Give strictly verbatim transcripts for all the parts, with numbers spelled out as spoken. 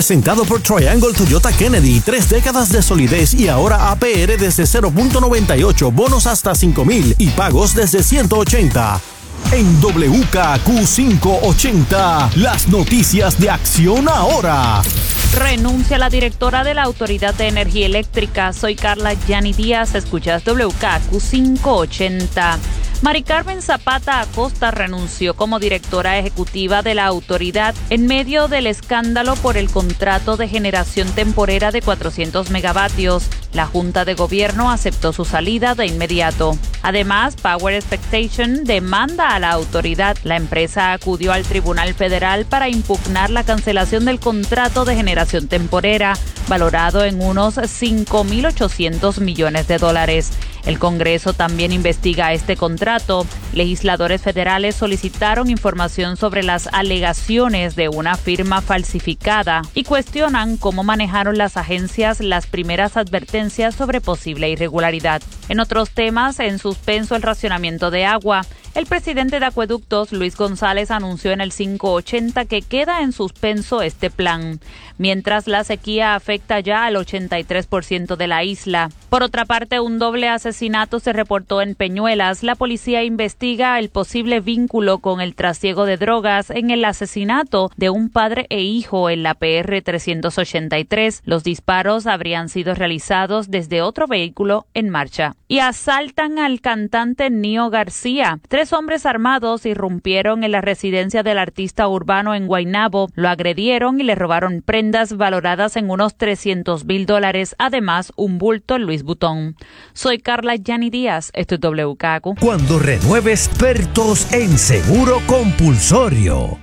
Presentado por Triangle Toyota Kennedy, tres décadas de solidez y ahora A P R desde cero punto noventa y ocho, bonos hasta cinco mil y pagos desde ciento ochenta. En W K Q quinientos ochenta, las noticias de Acción Ahora. Renuncia la directora de la Autoridad de Energía Eléctrica. Soy Carla Yani Díaz. Escuchas W K Q quinientos ochenta. Mari Carmen Zapata Acosta renunció como directora ejecutiva de la autoridad en medio del escándalo por el contrato de generación temporera de cuatrocientos megavatios. La Junta de Gobierno aceptó su salida de inmediato. Además, Power Expectation demanda a la autoridad. La empresa acudió al Tribunal Federal para impugnar la cancelación del contrato de generación temporera, valorado en unos cinco mil ochocientos millones de dólares. El Congreso también investiga este contrato. Legisladores federales solicitaron información sobre las alegaciones de una firma falsificada y cuestionan cómo manejaron las agencias las primeras advertencias sobre posible irregularidad. En otros temas, en suspenso el racionamiento de agua. El presidente de Acueductos, Luis González, anunció en el quinientos ochenta que queda en suspenso este plan, mientras la sequía afecta ya al ochenta y tres por ciento de la isla. Por otra parte, un doble asesinato se reportó en Peñuelas. La policía investiga el posible vínculo con el trasiego de drogas en el asesinato de un padre e hijo en la P R trescientos ochenta y tres. Los disparos habrían sido realizados desde otro vehículo en marcha. Y asaltan al cantante Nio García. Tres hombres armados irrumpieron en la residencia del artista urbano en Guaynabo, lo agredieron y le robaron prendas valoradas en unos trescientos mil dólares, además un bulto Louis Vuitton. Soy Carla Yani Díaz, esto es W K Q. Cuando renueve expertos en seguro compulsorio.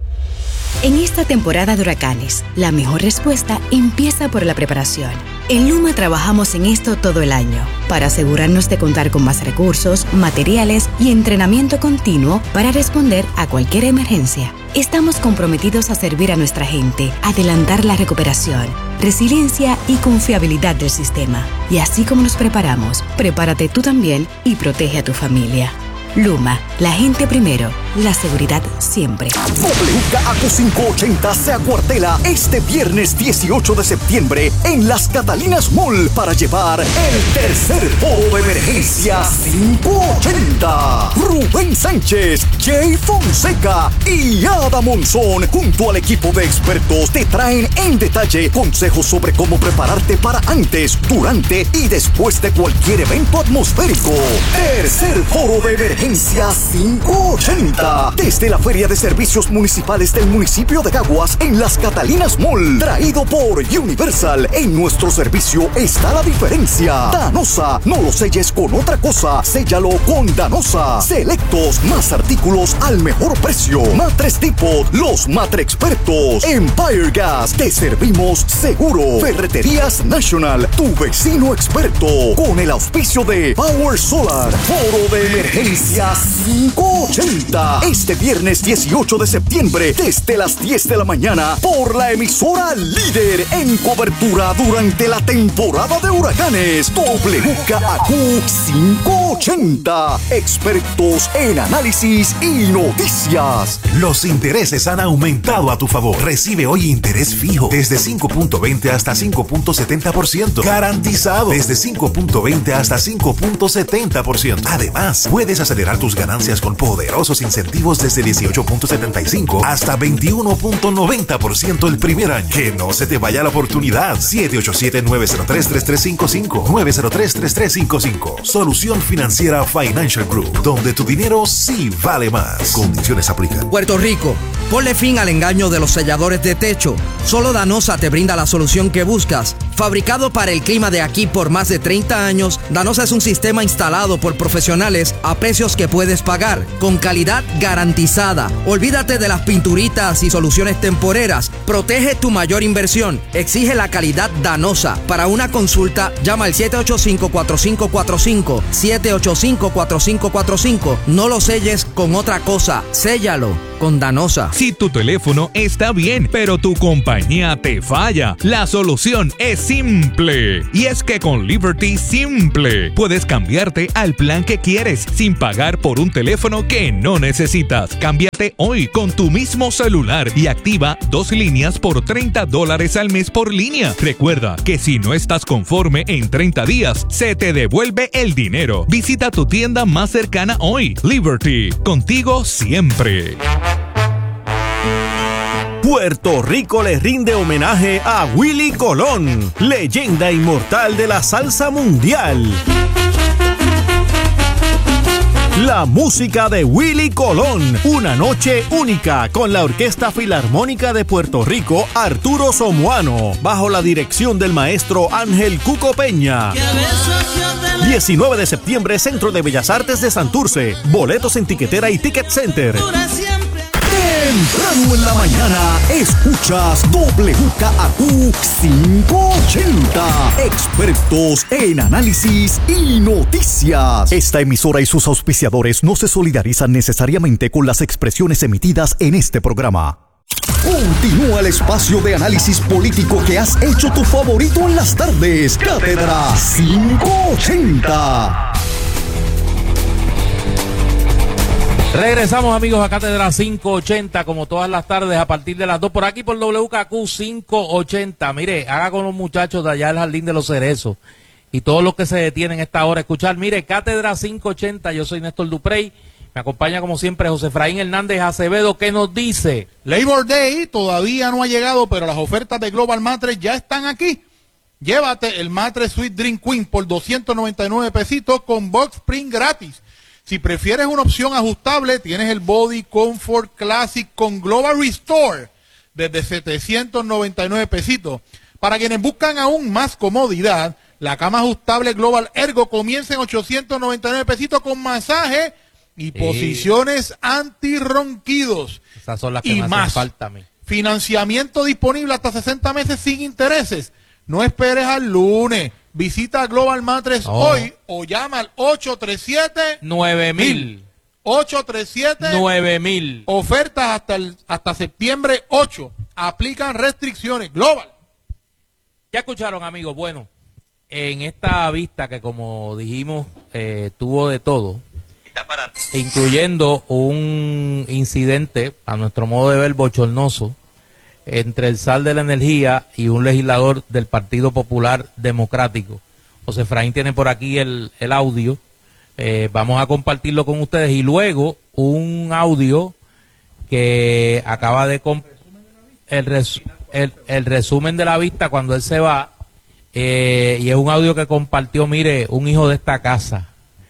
En esta temporada de huracanes, la mejor respuesta empieza por la preparación. En Luma trabajamos en esto todo el año, para asegurarnos de contar con más recursos, materiales y entrenamiento continuo para responder a cualquier emergencia. Estamos comprometidos a servir a nuestra gente, adelantar la recuperación, resiliencia y confiabilidad del sistema. Y así como nos preparamos, prepárate tú también y protege a tu familia. Luma, la gente primero, la seguridad siempre. W K Q quinientos ochenta se acuartela este viernes dieciocho de septiembre en Las Catalinas Mall para llevar el tercer foro de emergencia quinientos ochenta. Rubén Sánchez, Jay Fonseca y Ada Monzón junto al equipo de expertos te traen en detalle consejos sobre cómo prepararte para antes, durante y después de cualquier evento atmosférico. Tercer foro de emergencia quinientos ochenta, desde la Feria de Servicios Municipales del municipio de Caguas en Las Catalinas Mall, traído por Universal. En nuestro servicio está la diferencia. Danosa, no lo selles con otra cosa, séllalo con Danosa. Selectos, más artículos al mejor precio. Matres Depot, los matre expertos. Empire Gas, te servimos seguro. Ferreterías National, tu vecino experto. Con el auspicio de Power Solar, foro de emergencia quinientos ochenta, este viernes dieciocho de septiembre desde las diez de la mañana por la emisora líder en cobertura durante la temporada de huracanes. W K Q quinientos ochenta, expertos en análisis y noticias. Los intereses han aumentado a tu favor. Recibe hoy interés fijo desde cinco punto veinte hasta cinco punto setenta por ciento, garantizado desde cinco punto veinte hasta cinco punto setenta por ciento. Además, puedes acelerar tus ganancias con poderosos incentivos desde dieciocho punto setenta y cinco hasta veintiuno punto noventa por ciento el primer año. Que no se te vaya la oportunidad. siete ocho siete, nueve cero tres, tres tres cinco cinco, nueve cero tres, tres tres cinco cinco. Solución Financiera Financial Group, donde tu dinero sí vale más. Condiciones aplican. Puerto Rico, ponle fin al engaño de los selladores de techo. Solo Danosa te brinda la solución que buscas. Fabricado para el clima de aquí por más de treinta años, Danosa es un sistema instalado por profesionales a precios que puedes pagar, con calidad garantizada. Olvídate de las pinturitas y soluciones temporeras. Protege tu mayor inversión. Exige la calidad Danosa. Para una consulta, llama al siete ocho cinco, cuatro cinco cuatro cinco, siete ocho cinco, cuatro cinco cuatro cinco. No lo selles con otra cosa, séllalo. con Danosa. Si tu teléfono está bien, pero tu compañía te falla, la solución es simple. Y es que con Liberty Simple puedes cambiarte al plan que quieres sin pagar por un teléfono que no necesitas. Cámbiate hoy con tu mismo celular y activa dos líneas por treinta dólares al mes por línea. Recuerda que si no estás conforme en treinta días, se te devuelve el dinero. Visita tu tienda más cercana hoy. Liberty, contigo siempre. Puerto Rico le rinde homenaje a Willy Colón, leyenda inmortal de la salsa mundial. La música de Willy Colón, una noche única con la Orquesta Filarmónica de Puerto Rico Arturo Somoano, bajo la dirección del maestro Ángel Cuco Peña. diecinueve de septiembre, Centro de Bellas Artes de Santurce. Boletos en Tiquetera y Ticket Center. Temprano en la mañana, escuchas W K A Q quinientos ochenta. Expertos en análisis y noticias. Esta emisora y sus auspiciadores no se solidarizan necesariamente con las expresiones emitidas en este programa. Continúa el espacio de análisis político que has hecho tu favorito en las tardes. Cátedra quinientos ochenta. Regresamos, amigos, a Cátedra quinientos ochenta, como todas las tardes, a partir de las dos, por aquí por W K Q quinientos ochenta. Mire, haga con los muchachos de allá del Jardín de los Cerezos y todos los que se detienen esta hora a escuchar. Mire, Cátedra quinientos ochenta, yo soy Néstor Duprey, me acompaña como siempre José Efraín Hernández Acevedo, ¿qué nos dice? Labor Day todavía no ha llegado, pero las ofertas de Global Mattress ya están aquí. Llévate el Mattress Sweet Dream Queen por doscientos noventa y nueve pesitos con Box Spring gratis. Si prefieres una opción ajustable, tienes el Body Comfort Classic con Global Restore desde setecientos noventa y nueve pesitos. Para quienes buscan aún más comodidad, la cama ajustable Global Ergo comienza en ochocientos noventa y nueve pesitos con masaje y sí. posiciones antirronquidos. Esas son las que y me más. hacen falta a mí. Financiamiento disponible hasta sesenta meses sin intereses. No esperes al lunes. Visita Global Mattress oh. hoy o llama al ocho tres siete nueve mil. ocho tres siete nueve mil. Ofertas hasta el, hasta septiembre ocho. Aplican restricciones. Global. Ya escucharon, amigos. Bueno, en esta vista que, como dijimos, eh, tuvo de todo, incluyendo un incidente, a nuestro modo de ver, bochornoso, entre el S A L de la Energía y un legislador del Partido Popular Democrático. José Efraín tiene por aquí el, el audio, eh, vamos a compartirlo con ustedes, y luego un audio que acaba de comp el, res el, el resumen de la vista cuando él se va, eh, y es un audio que compartió, mire, un hijo de esta casa,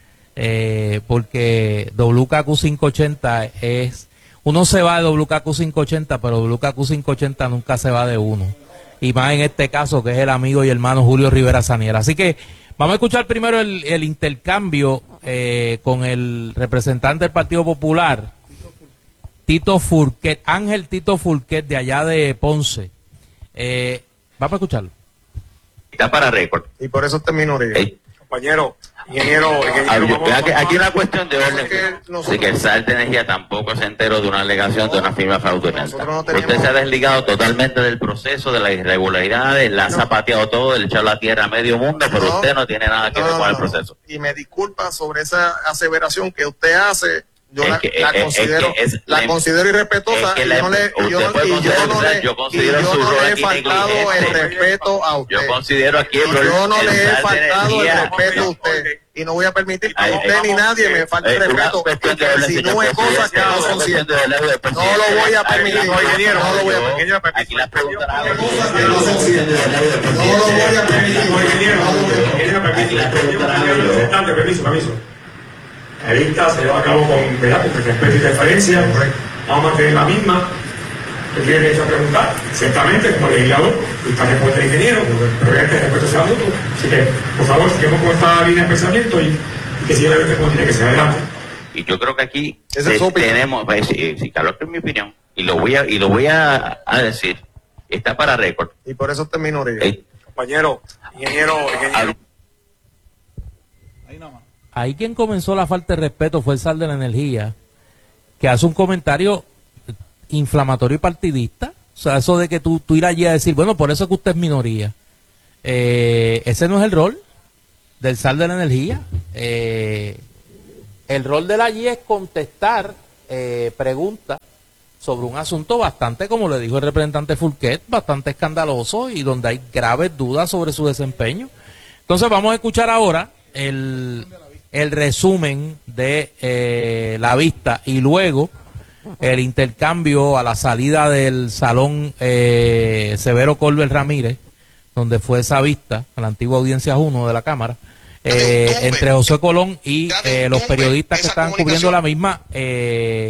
eh, porque W K Q quinientos ochenta es... Uno se va de W K Q quinientos ochenta, pero W K Q quinientos ochenta nunca se va de uno. Y más en este caso, que es el amigo y hermano Julio Rivera Saniel. Así que vamos a escuchar primero el, el intercambio eh, con el representante del Partido Popular, Tito Furquet, Ángel Tito Furquet, de allá de Ponce. Eh, vamos a escucharlo. Está para récord. Y por eso termino, hey. compañero. Ingeniero, ingeniero vamos, aquí, aquí una cuestión de orden, que sí, que el S A L de Energía tampoco se enteró de una alegación no, de una firma fraudulenta. No tenemos... Usted se ha desligado totalmente del proceso, de las irregularidades, la ha no. zapateado todo, le ha echado la tierra a medio mundo, pero no, usted no tiene nada que no, ver con no, el proceso. Y me disculpa sobre esa aseveración que usted hace. Yo es la, que, la es, considero, es que es, la considero irrespetuosa. Es y yo no le, y yo, no, y yo no le, yo considero y yo su no rol le he aquí faltado el respeto a usted. Yo considero aquí el rol. Yo no el le he faltado el energía. respeto a usted. Y no voy a permitir que Ay, usted ay, ni nadie me falte el respeto y que insinúe cosas que no son ciertas. No lo voy a permitir, ingeniero. No lo voy a permitir. Aquí las preguntas cosas que no son ciertas. No lo voy a permitir, ingeniero. Permiso, permiso. La vista se lleva a cabo con, ¿verdad?, con respeto y referencia. Vamos a mantener la misma. Usted tiene derecho a preguntar, ciertamente, como legislador, y está respuesta del ingeniero, pero este respeto sea mutuo. Así que, por favor, sigamos con esta línea de pensamiento y, y que siga la como tiene que ser adelante. Y yo creo que aquí es tenemos, si, si Carlos, es mi opinión, y lo voy a, y lo voy a, a decir, está para récord. Y por eso termino, hey. compañero, ingeniero, ingeniero. Ahí nomás. Ahí quien comenzó la falta de respeto fue el S A L de la Energía, que hace un comentario inflamatorio y partidista. O sea, eso de que tú, tú ir allí a decir, bueno, por eso es que usted es minoría. Eh, ese no es el rol del S A L de la Energía. Eh, el rol de él allí es contestar eh, preguntas sobre un asunto bastante, como le dijo el representante Fulquet, bastante escandaloso y donde hay graves dudas sobre su desempeño. Entonces vamos a escuchar ahora el, el resumen de eh, la vista y luego el intercambio a la salida del salón eh, Severo Colbert Ramírez, donde fue esa vista, a la antigua audiencia uno de la Cámara, eh, entre José Colón y eh, los periodistas que estaban cubriendo la misma, eh,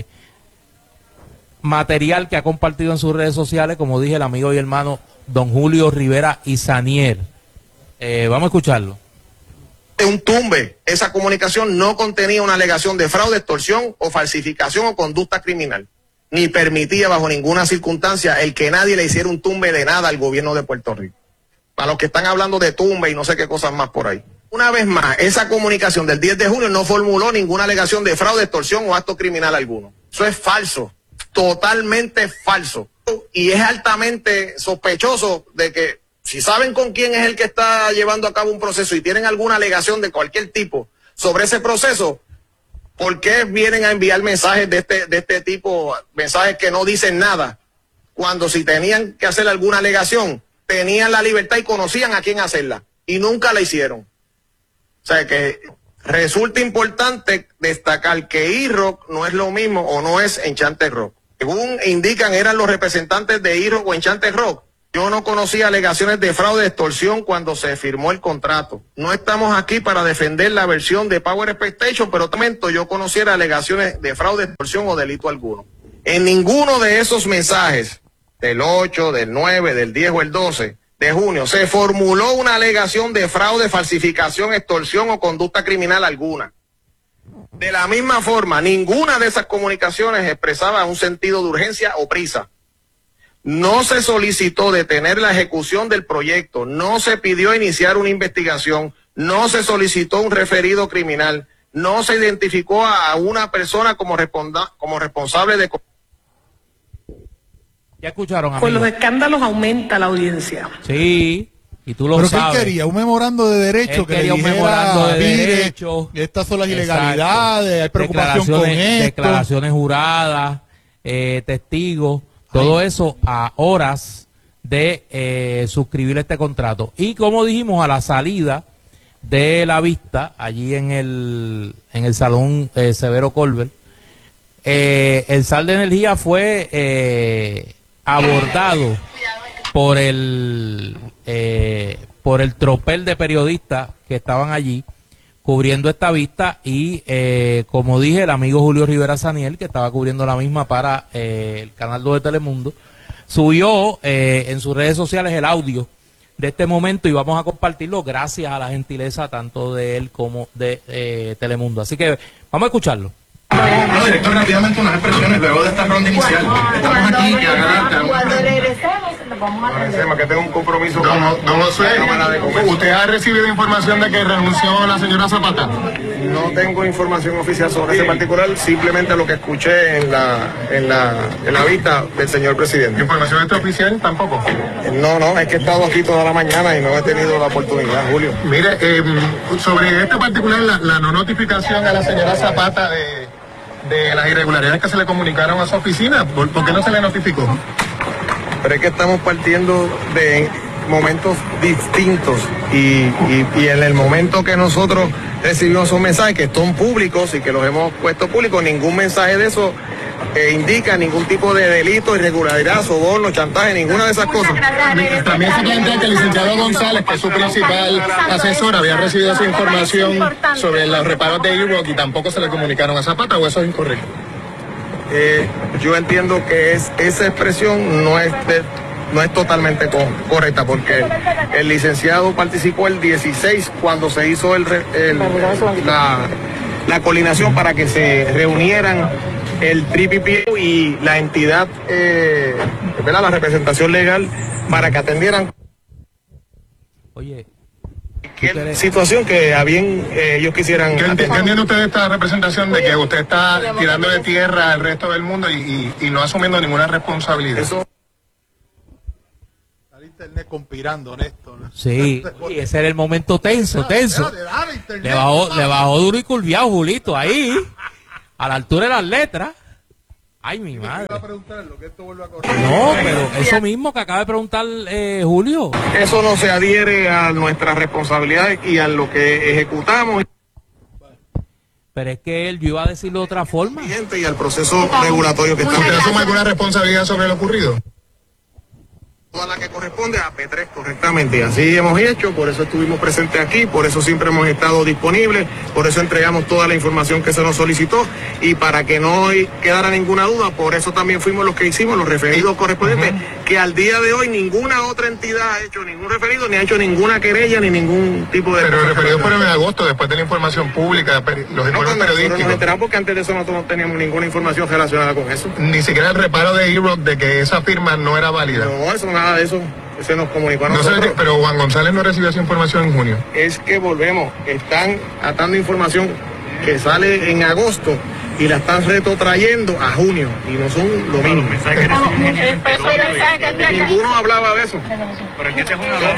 material que ha compartido en sus redes sociales, como dije, el amigo y hermano don Julio Rivera Izanier. Eh, vamos a escucharlo. Un tumbe, esa comunicación no contenía una alegación de fraude, extorsión o falsificación o conducta criminal, ni permitía bajo ninguna circunstancia el que nadie le hiciera un tumbe de nada al gobierno de Puerto Rico. Para los que están hablando de tumbe y no sé qué cosas más por ahí. Una vez más, esa comunicación del diez de junio no formuló ninguna alegación de fraude, extorsión o acto criminal alguno. Eso es falso, totalmente falso. Y es altamente sospechoso de que si saben con quién es el que está llevando a cabo un proceso y tienen alguna alegación de cualquier tipo sobre ese proceso, ¿por qué vienen a enviar mensajes de este, de este tipo, mensajes que no dicen nada? Cuando si tenían que hacer alguna alegación, tenían la libertad y conocían a quién hacerla, y nunca la hicieron. O sea que resulta importante destacar que E-Rock no es lo mismo o no es Enchanted Rock. Según indican, eran los representantes de E-Rock o Enchanted Rock. Yo no conocía alegaciones de fraude, de extorsión cuando se firmó el contrato. No estamos aquí para defender la versión de Power Expectation, pero también yo conociera alegaciones de fraude, extorsión o delito alguno. En ninguno de esos mensajes, del ocho, del nueve, del diez o el doce de junio, se formuló una alegación de fraude, falsificación, extorsión o conducta criminal alguna. De la misma forma, ninguna de esas comunicaciones expresaba un sentido de urgencia o prisa. No se solicitó detener la ejecución del proyecto, no se pidió iniciar una investigación, no se solicitó un referido criminal, no se identificó a una persona como, responda, como responsable de... Ya escucharon, amigos. Con los escándalos aumenta la audiencia. Sí, y tú lo ¿Pero sabes. qué él quería? ¿Un memorando de derecho? Él que quería le un dijera, memorando de mire, derecho. estas son las Exacto. ilegalidades, hay preocupación con esto. Declaraciones juradas, eh, testigos, todo Ay. eso a horas de eh, suscribir este contrato. Y como dijimos, a la salida de la vista, allí en el, en el salón eh, Severo Colbert, eh, el S A L de Energía fue... Eh, abordado por el eh, por el tropel de periodistas que estaban allí cubriendo esta vista y eh, como dije, el amigo Julio Rivera Saniel, que estaba cubriendo la misma para eh, el Canal dos de Telemundo, subió eh, en sus redes sociales el audio de este momento y vamos a compartirlo gracias a la gentileza tanto de él como de eh, Telemundo. Así que vamos a escucharlo. No, director, rápidamente unas expresiones luego de esta ronda inicial. Estamos aquí, que hagan... Cuando regresemos, nos vamos a atender. que tengo un compromiso. Don, don Josué, ¿usted ha recibido información de que renunció la señora Zapata? No tengo información oficial sobre ese particular, simplemente lo que escuché en la, en la, en la vista del señor presidente. ¿Información extraoficial tampoco? No, no, es que he estado aquí toda la mañana y no he tenido la oportunidad, Julio. Mire, eh, sobre este particular, la, la no notificación a la señora Zapata de... de las irregularidades que se le comunicaron a su oficina, ¿por, ¿por qué no se le notificó? Pero es que estamos partiendo de momentos distintos y, y, y en el momento que nosotros recibimos un mensaje que son públicos y que los hemos puesto públicos, ningún mensaje de eso eh, indica ningún tipo de delito, irregularidad, soborno, chantaje, ninguna de esas cosas. También se plantea que el licenciado González, que es su principal asesor, había recibido esa información sobre los reparos de E-Rock y tampoco se le comunicaron a Zapata, ¿o eso es incorrecto? Eh, yo entiendo que es, esa expresión no es de, no es totalmente co correcta porque el, el licenciado participó el dieciséis cuando se hizo el, el, la, la coordinación para que se reunieran el P P P y la entidad, eh, ¿verdad? La representación legal para que atendieran. Oye. cualquier situación que a bien eh, ellos quisieran. ¿Qué entienden ustedes esta representación de que usted está tirando de tierra al resto del mundo y, y, y no asumiendo ninguna responsabilidad? Eso. Está el internet conspirando, Néstor. Sí, y ese era el momento tenso, tenso. Le bajó, le bajó duro y curviado, Julito, ahí, a la altura de las letras. Ay, mi madre. No, pero eso mismo que acaba de preguntar eh, Julio. Eso no se adhiere a nuestras responsabilidades y a lo que ejecutamos. Pero es que él, yo iba a decirlo de otra forma. Y al proceso regulatorio que está. ¿Usted asume alguna responsabilidad sobre lo ocurrido? Toda la que corresponde a P tres correctamente, y así hemos hecho, por eso estuvimos presentes aquí, por eso siempre hemos estado disponibles, por eso entregamos toda la información que se nos solicitó, y para que no quedara ninguna duda, por eso también fuimos los que hicimos los referidos correspondientes, uh-huh. que al día de hoy ninguna otra entidad ha hecho ningún referido, ni ha hecho ninguna querella, ni ningún tipo de... Pero los referidos fueron en agosto, después de la información pública, los informes no, periodísticos. Nos enteramos porque antes de eso nosotros no teníamos ninguna información relacionada con eso. Ni siquiera el reparo de E-Rock de que esa firma no era válida. No, eso nada de eso. Se nos comunicó a no nosotros. Sé, pero Juan González no recibió esa información en junio. Es que volvemos, están atando información que sale en agosto y la están retrotrayendo a junio y no son lo mismo. Ninguno hablaba de eso. Pero es que este es una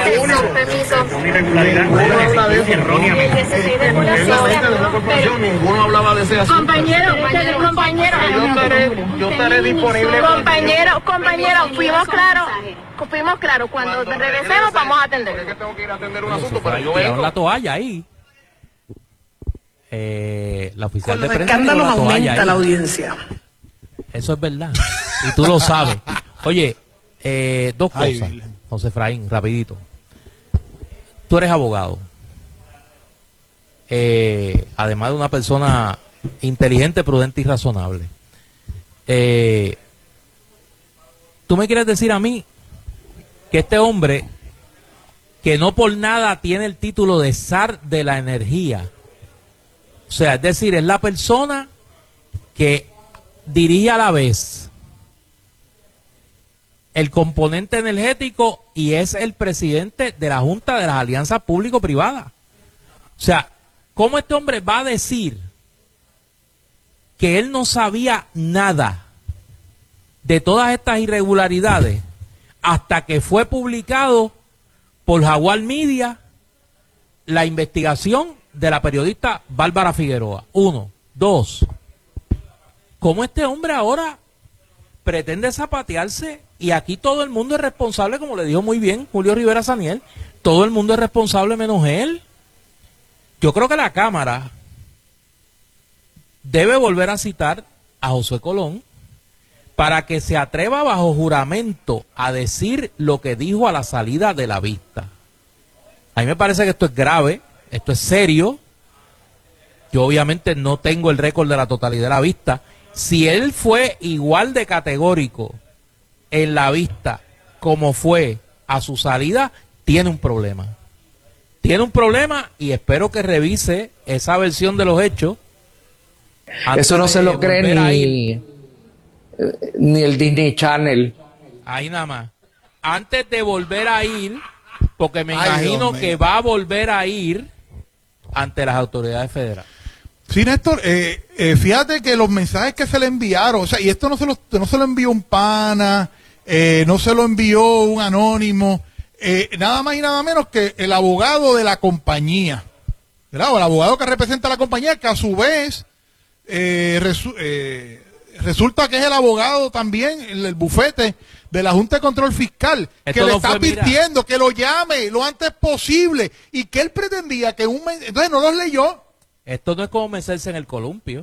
Ninguno hablaba de ese asunto. Compañero, compañero, yo estaré disponible. Compañero, compañero, fuimos claros. Fuimos claros, cuando regresemos vamos a atender. Es que tengo que ir a atender un asunto, pero yo veo la toalla ahí. Eh, la oficial Con de los prensa escándalos la aumenta la audiencia. Eso es verdad. Y tú lo sabes. Oye, eh, dos Ay, cosas, José Efraín, rapidito. Tú eres abogado. Eh, además de una persona inteligente, prudente y razonable. Eh, ¿Tú me quieres decir a mí que este hombre, que no por nada tiene el título de zar de la energía, o sea, es decir, es la persona que dirige a la vez el componente energético y es el presidente de la Junta de las Alianzas Público-Privadas? O sea, ¿cómo este hombre va a decir que él no sabía nada de todas estas irregularidades hasta que fue publicado por Jaguar Media la investigación de la periodista Bárbara Figueroa? Uno. Dos. ¿Cómo este hombre ahora pretende zapatearse? Y aquí todo el mundo es responsable, como le dijo muy bien Julio Rivera Saniel, todo el mundo es responsable menos él. Yo creo que la Cámara debe volver a citar a José Colón para que se atreva bajo juramento a decir lo que dijo a la salida de la vista. A mí me parece que esto es grave, esto es serio. Yo obviamente no tengo el récord de la totalidad de la vista. Si él fue igual de categórico en la vista como fue a su salida, tiene un problema. Tiene un problema y espero que revise esa versión de los hechos. Eso no se lo cree ni, ni el Disney Channel. Ahí nada más. Antes de volver a ir, porque me Ay, imagino Dios que mío. va a volver a ir ante las autoridades federales. Sí, Néstor, eh, eh, fíjate que los mensajes que se le enviaron, o sea, y esto no se lo, no se lo envió un pana, eh, no se lo envió un anónimo, eh, nada más y nada menos que el abogado de la compañía, ¿verdad? O el abogado que representa a la compañía, que a su vez eh, resu eh, resulta que es el abogado también, el, el bufete de la Junta de Control Fiscal, Esto que le no está fue, mira. advirtiendo que lo llame lo antes posible, y que él pretendía que un men- entonces no los leyó. Esto no es como mecerse en el columpio.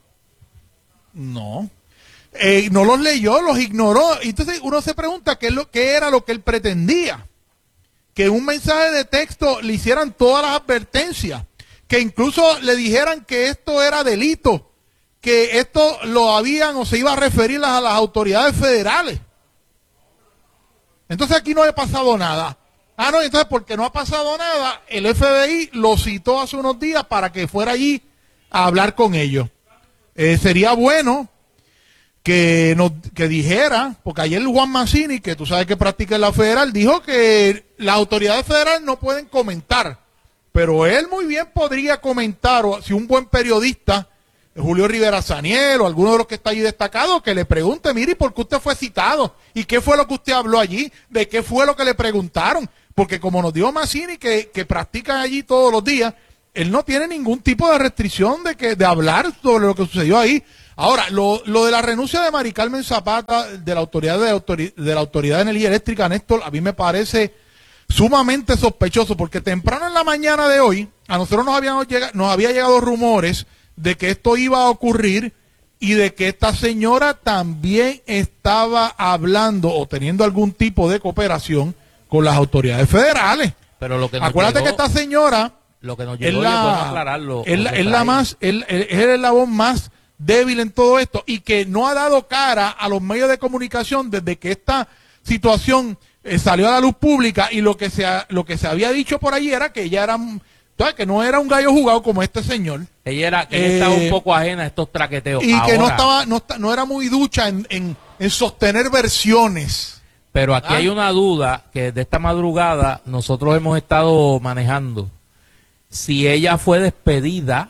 No. Eh, no los leyó, los ignoró. Y entonces uno se pregunta qué, es lo, qué era lo que él pretendía. Que en un mensaje de texto le hicieran todas las advertencias. Que incluso le dijeran que esto era delito. Que esto lo habían o se iba a referir a las autoridades federales. Entonces aquí no ha pasado nada. Ah, no, entonces porque no ha pasado nada, el F B I lo citó hace unos días para que fuera allí a hablar con ellos. Eh, sería bueno que nos que dijera, porque ayer Juan Mazzini, que tú sabes que practica en la federal, dijo que las autoridades federales no pueden comentar pero él muy bien podría comentar, o si un buen periodista, Julio Rivera Saniel o alguno de los que está allí destacado, que le pregunte, mire, ¿por qué usted fue citado? ¿Y qué fue lo que usted habló allí? ¿De qué fue lo que le preguntaron? Porque como nos dijo Mazzini, que, que practican allí todos los días, él no tiene ningún tipo de restricción de que de hablar sobre lo que sucedió ahí. Ahora, lo, lo de la renuncia de Mari Carmen Zapata, de la autoridad de, autori de la Autoridad de Energía Eléctrica, Néstor, a mí me parece sumamente sospechoso, porque temprano en la mañana de hoy, a nosotros nos, habían llegado, nos había llegado rumores de que esto iba a ocurrir y de que esta señora también estaba hablando o teniendo algún tipo de cooperación con las autoridades federales. Pero lo que nos Acuérdate llegó, que esta señora lo que nos es llegó, la, aclararlo, es la, es la más, es, es el eslabón más débil en todo esto y que no ha dado cara a los medios de comunicación desde que esta situación eh, salió a la luz pública, y lo que se ha, lo que se había dicho por ahí era que ella era, ¿sabes? Que no era un gallo jugado como este señor. Ella era, que ella Eh, estaba un poco ajena a estos traqueteos. Y Ahora, que no estaba, no, esta- no era muy ducha en, en, en sostener versiones. Pero aquí ¿Ah? hay una duda que de esta madrugada nosotros hemos estado manejando. Si ella fue despedida,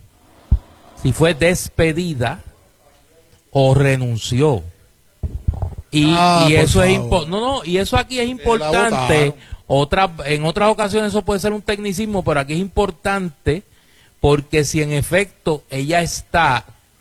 si fue despedida o renunció. Y, Ah, y por eso es favor. impo- no, no, y eso aquí es la importante. botaron. Otra, en otras ocasiones eso puede ser un tecnicismo, pero aquí es importante porque si en efecto ella está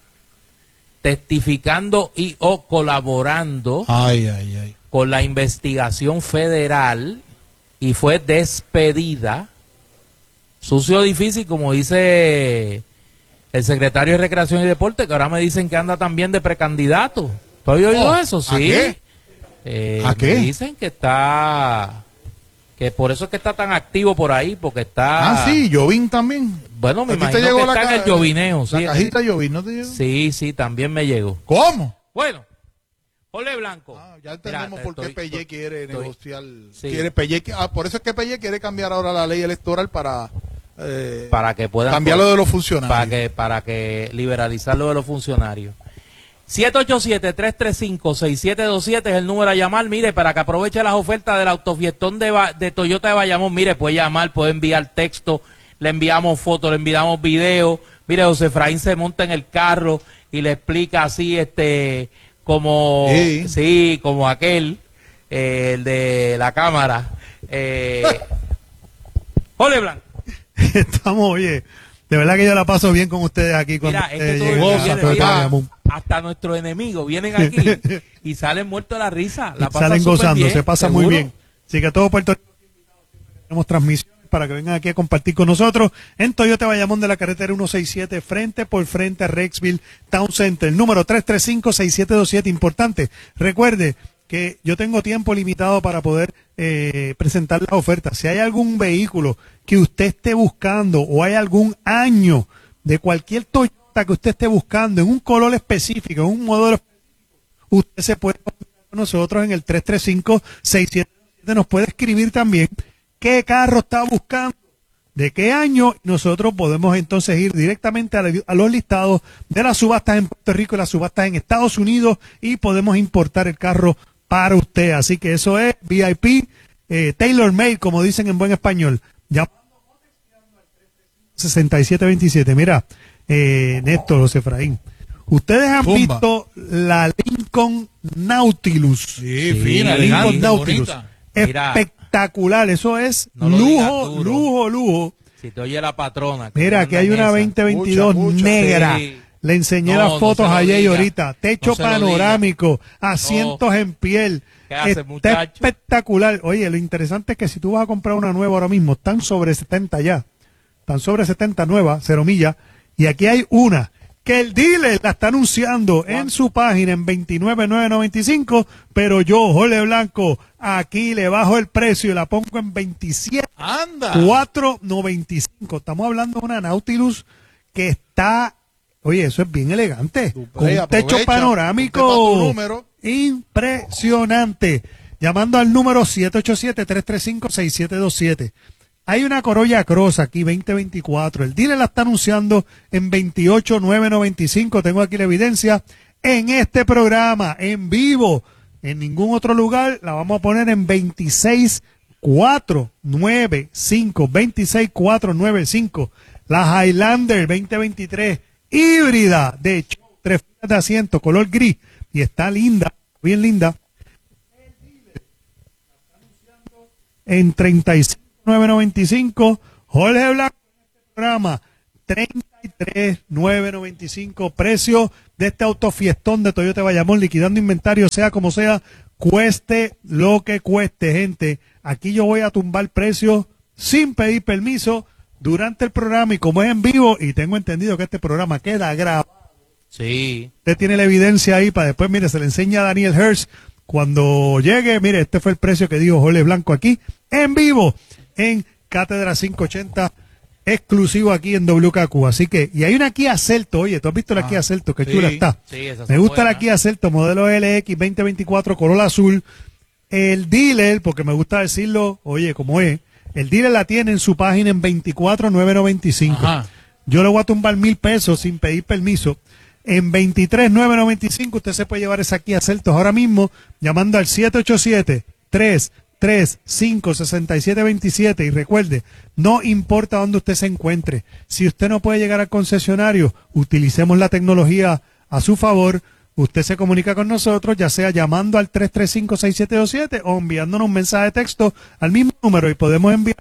testificando y o colaborando Ay, ay, ay. con la investigación federal y fue despedida, sucio difícil, como dice el secretario de Recreación y Deporte, que ahora me dicen que anda también de precandidato. ¿Tú has oído Oh, eso? ¿a Sí. qué? Eh, ¿A me qué? dicen que está, que por eso es que está tan activo por ahí, porque está... Ah, sí, Jovín también. Bueno, me ¿A ti te imagino llegó que la está en ca- el llovineo. La sí, cajita Jovín, ¿no te llegó? Sí, sí, también me llegó. ¿Cómo? Bueno, Jorge Blanco. Ah, ya entendemos Mira, por qué estoy- Pelle estoy- quiere estoy- negociar. sí. Quiere Pelle, ah, por eso es que Pelle quiere cambiar ahora la ley electoral para, eh, para que puedan cambiar lo de los funcionarios. para que para que liberalizar lo de los funcionarios. siete ocho siete, tres tres cinco, seis siete dos siete es el número a llamar. Mire, para que aproveche las ofertas del autofiestón de, Ba- de Toyota de Bayamón, mire, puede llamar, puede enviar texto, le enviamos fotos, le enviamos videos. Mire, José Efraín se monta en el carro y le explica así, este, como, Sí. sí, como aquel, eh, el de la cámara. Eh, Jorge Blanco. Estamos, oye, de verdad que yo la paso bien con ustedes aquí cuando Mira, es que ustedes todo el llegan mundo a viene, Toyota mira, Bayamón. hasta nuestros enemigos vienen aquí y salen muertos de la risa. La pasan Salen súper gozando, bien, se pasa ¿seguro? muy bien. Así que todo Puerto Rico tenemos transmisiones para que vengan aquí a compartir con nosotros en Toyota Bayamón de la carretera ciento sesenta y siete, frente por frente a Rexville Town Center, número tres tres cinco, seis siete dos siete. Importante, recuerde que yo tengo tiempo limitado para poder eh, presentar las ofertas. Si hay algún vehículo que usted esté buscando o hay algún año de cualquier Toyota que usted esté buscando en un color específico, en un modelo específico, usted se puede comunicar con nosotros en el tres tres cinco, seis siete dos siete. Nos puede escribir también qué carro está buscando, de qué año. Nosotros podemos entonces ir directamente a, la- a los listados de las subastas en Puerto Rico y las subastas en Estados Unidos y podemos importar el carro para usted. Así que eso es V I P, eh, tailor made, como dicen en buen español. Llamando sesenta y siete veintisiete. Mira, eh, Néstor, José Efraín, ustedes han Zumba. visto la Lincoln Nautilus. Sí, Sí, fina, la Lincoln elegante, Nautilus. bonita. Mira. Espectacular, eso es No lo digas lujo, duro. lujo, lujo. Si te oye la patrona. que Mira, anda aquí hay en una esa. veinte veintidós Mucha, mucha. negra. Sí. Le enseñé No, las no fotos se lo ayer y diga. ahorita. Techo No se lo panorámico, asientos en piel. ¿Qué hace, Está muchacho? espectacular. Oye, lo interesante es que si tú vas a comprar una nueva ahora mismo, están sobre setenta ya. Están sobre setenta nuevas, cero millas. Y aquí hay una que el dealer la está anunciando en su página en veintinueve mil novecientos noventa y cinco, pero yo, Jorge Blanco, aquí le bajo el precio y la pongo en veintisiete mil Anda. cuatrocientos noventa y cinco. Estamos hablando de una Nautilus que está, oye, eso es bien elegante, Tú, con hey, un techo aprovecha, panorámico ponte pa' tu número. impresionante. Llamando al número siete ocho siete, tres tres cinco, seis siete dos siete. Hay una Corolla Cross aquí, veinte veinticuatro. El dealer la está anunciando en veintiocho mil novecientos noventa y cinco. Tengo aquí la evidencia en este programa, en vivo. En ningún otro lugar la vamos a poner en veintiséis mil cuatro nueve cinco, veintiséis cuatro nueve cinco. La Highlander veinte veintitrés híbrida de hecho, tres filas de asiento, color gris, y está linda, bien linda. En treinta y cinco mil novecientos noventa y cinco, Jorge Blanco en este programa, treinta y tres mil novecientos noventa y cinco, precio de este autofiestón de Toyota Bayamón, liquidando inventario, sea como sea, cueste lo que cueste, gente. Aquí yo voy a tumbar precios sin pedir permiso durante el programa, y como es en vivo, y tengo entendido que este programa queda grabado. Sí. Usted tiene la evidencia ahí para después, mire, se le enseña a Daniel Hirsch cuando llegue. Mire, este fue el precio que dijo Jorge Blanco aquí, en vivo, en Cátedra quinientos ochenta, exclusivo aquí en W K Q. Así que, y hay una Kia Celto, oye, ¿tú has visto la ah, Kia Celto? Qué sí, chula está. Sí, me gusta buena. La Kia Celto, modelo L X veinte veinticuatro, color azul. El dealer, porque me gusta decirlo, oye, como es, el dealer la tiene en su página en veinticuatro mil novecientos noventa y cinco. Ajá. Yo le voy a tumbar mil pesos sin pedir permiso. En veintitrés mil novecientos noventa y cinco usted se puede llevar esa Kia Celtos ahora mismo llamando al siete ocho siete, tres tres cinco, seis siete dos siete, y recuerde, no importa dónde usted se encuentre, si usted no puede llegar al concesionario, utilicemos la tecnología a su favor. Usted se comunica con nosotros, ya sea llamando al tres tres cinco, seis siete dos siete o enviándonos un mensaje de texto al mismo número, y podemos enviar.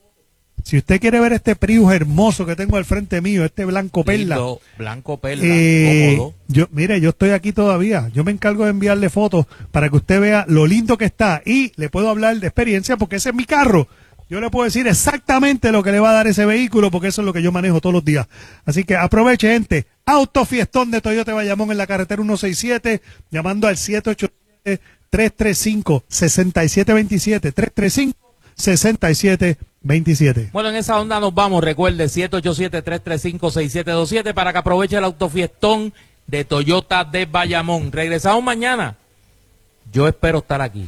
Si usted quiere ver este Prius hermoso que tengo al frente mío, este blanco perla. Lindo, blanco perla, eh, cómodo. Yo, mire, yo estoy aquí todavía. Yo me encargo de enviarle fotos para que usted vea lo lindo que está, y le puedo hablar de experiencia porque ese es mi carro. Yo le puedo decir exactamente lo que le va a dar ese vehículo, porque eso es lo que yo manejo todos los días. Así que aproveche, gente. Autofiestón de Toyota Bayamón en la carretera ciento sesenta y siete, llamando al siete ocho siete, tres tres cinco, seis siete dos siete, tres tres cinco, seis siete dos siete. Bueno, en esa onda nos vamos. Recuerde, siete ocho siete, tres tres cinco, seis siete dos siete para que aproveche el autofiestón de Toyota de Bayamón. Regresamos mañana. Yo espero estar aquí.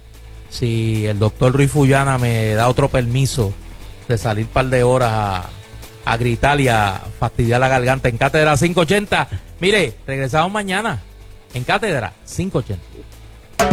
Si el doctor Ruiz Fullana me da otro permiso de salir un par de horas a, a gritar y a fastidiar la garganta en Cátedra quinientos ochenta. Mire, regresamos mañana en Cátedra quinientos ochenta.